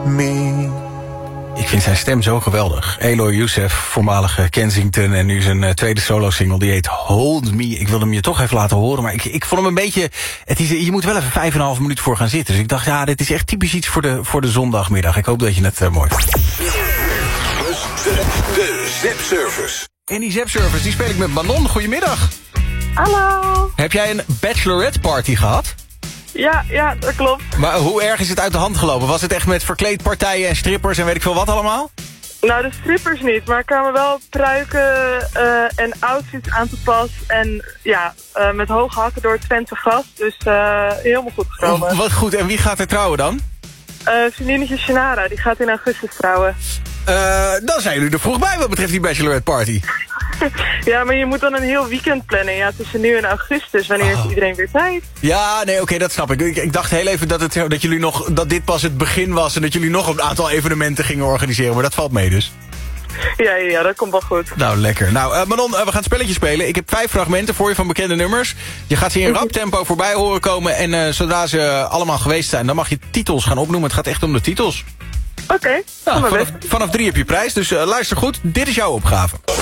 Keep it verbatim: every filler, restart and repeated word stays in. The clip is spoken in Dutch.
me. Ik vind zijn stem zo geweldig. Eloy Youssef, voormalige Kensington en nu zijn uh, tweede solo-single, die heet Hold Me. Ik wilde hem je toch even laten horen, maar ik, ik vond hem een beetje... Het is, je moet wel even vijf en een half minuut voor gaan zitten. Dus ik dacht, ja, dit is echt typisch iets voor de, voor de zondagmiddag. Ik hoop dat je het uh, mooi vindt. Dus de, de Zip-service. En die Zep-service, die speel ik met Manon. Goedemiddag. Hallo. Heb jij een bachelorette party gehad? Ja, ja, dat klopt. Maar hoe erg is het uit de hand gelopen? Was het echt met verkleedpartijen en strippers en weet ik veel wat allemaal? Nou, de strippers niet, maar er kwamen wel pruiken uh, en outfits aan te pas. En ja, uh, met hoge hakken door het Twentse gras. Dus uh, helemaal goed gekomen. Oh, wat goed. En wie gaat er trouwen dan? Uh, vriendinnetje Shanara, die gaat in augustus trouwen. Uh, dan zijn jullie er vroeg bij wat betreft die bachelorette party. Ja, maar je moet dan een heel weekend plannen. Ja, tussen nu en augustus. Wanneer oh. heeft iedereen weer tijd? Ja, nee, oké, okay, dat snap ik. ik. Ik dacht heel even dat, het, dat, jullie nog, dat dit pas het begin was... en dat jullie nog een aantal evenementen gingen organiseren. Maar dat valt mee dus. Ja, ja, ja, dat komt wel goed. Nou, lekker. Nou, uh, Manon, uh, we gaan spelletje spelen. Ik heb vijf fragmenten voor je van bekende nummers. Je gaat ze in rap tempo voorbij horen komen. En uh, zodra ze uh, allemaal geweest zijn, dan mag je titels gaan opnoemen. Het gaat echt om de titels. Oké, okay, nou, vanaf, vanaf drie heb je prijs, dus uh, luister goed. Dit is jouw opgave.